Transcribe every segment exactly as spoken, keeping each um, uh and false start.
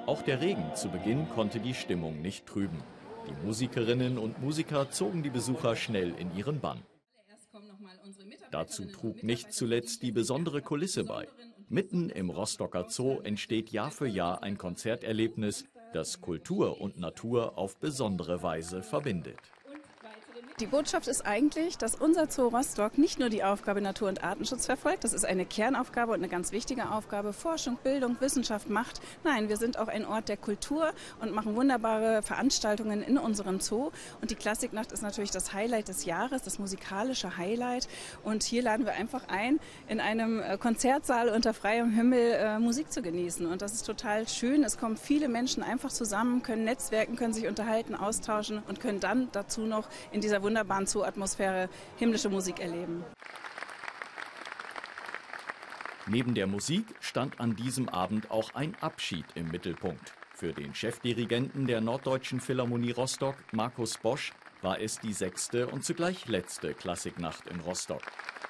Auch der Regen zu Beginn konnte die Stimmung nicht trüben. Die Musikerinnen und Musiker zogen die Besucher schnell in ihren Bann. Dazu trug nicht zuletzt die besondere Kulisse bei. Mitten im Rostocker Zoo entsteht Jahr für Jahr ein Konzerterlebnis, das Kultur und Natur auf besondere Weise verbindet. Die Botschaft ist eigentlich, dass unser Zoo Rostock nicht nur die Aufgabe Natur- und Artenschutz verfolgt, das ist eine Kernaufgabe und eine ganz wichtige Aufgabe, Forschung, Bildung, Wissenschaft macht. Nein, wir sind auch ein Ort der Kultur und machen wunderbare Veranstaltungen in unserem Zoo. Und die Klassiknacht ist natürlich das Highlight des Jahres, das musikalische Highlight. Und hier laden wir einfach ein, in einem Konzertsaal unter freiem Himmel äh, Musik zu genießen. Und das ist total schön. Es kommen viele Menschen einfach zusammen, können netzwerken, können sich unterhalten, austauschen und können dann dazu noch in dieser wunderbaren Zoo-Atmosphäre himmlische Musik erleben. Neben der Musik stand an diesem Abend auch ein Abschied im Mittelpunkt. Für den Chefdirigenten der Norddeutschen Philharmonie Rostock, Markus Bosch, war es die sechste und zugleich letzte Klassiknacht in Rostock.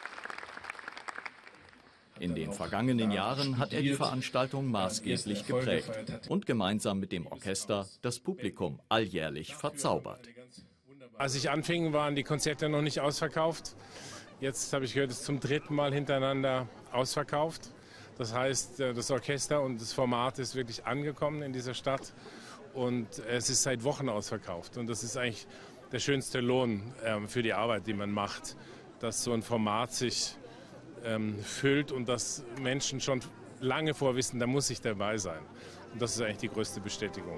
In den vergangenen Jahren hat er die Veranstaltung maßgeblich geprägt und gemeinsam mit dem Orchester das Publikum alljährlich verzaubert. Als ich anfing, waren die Konzerte noch nicht ausverkauft. Jetzt habe ich gehört, es ist zum dritten Mal hintereinander ausverkauft. Das heißt, das Orchester und das Format ist wirklich angekommen in dieser Stadt. Und es ist seit Wochen ausverkauft. Und das ist eigentlich der schönste Lohn ähm, für die Arbeit, die man macht. Dass so ein Format sich ähm, füllt und dass Menschen schon lange vorwissen, da muss ich dabei sein. Und das ist eigentlich die größte Bestätigung.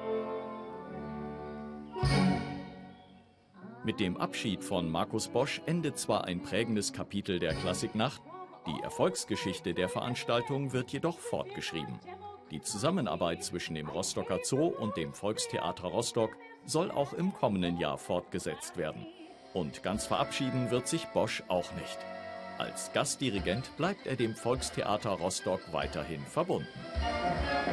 Mit dem Abschied von Markus Bosch endet zwar ein prägendes Kapitel der Klassiknacht, die Erfolgsgeschichte der Veranstaltung wird jedoch fortgeschrieben. Die Zusammenarbeit zwischen dem Rostocker Zoo und dem Volkstheater Rostock soll auch im kommenden Jahr fortgesetzt werden. Und ganz verabschieden wird sich Bosch auch nicht. Als Gastdirigent bleibt er dem Volkstheater Rostock weiterhin verbunden.